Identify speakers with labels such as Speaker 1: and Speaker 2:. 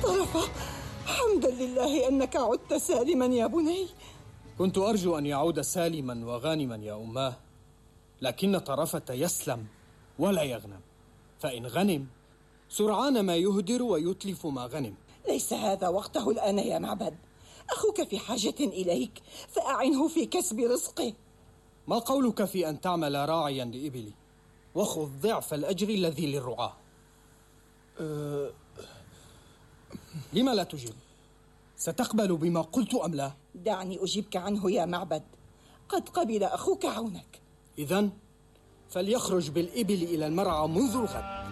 Speaker 1: طرفة، حمدا لله أنك عدت سالما يا بني.
Speaker 2: كنت أرجو أن يعود سالما وغانما يا أماه، لكن طرفة يسلم ولا يغنم، فإن غنم سرعان ما يهدر ويتلف ما غنم.
Speaker 1: ليس هذا وقته الآن يا معبد، أخوك في حاجة إليك فأعنه في كسب رزقه.
Speaker 2: ما قولك في أن تعمل راعيا لإبلي وخذ ضعف الأجر الذي للرعاة؟ لما لا تجيب؟ ستقبل بما قلت أم لا؟
Speaker 1: دعني أجيبك عنه يا معبد، قد قبل أخوك عونك.
Speaker 2: إذن فليخرج بالإبل إلى المرعى منذ الغد.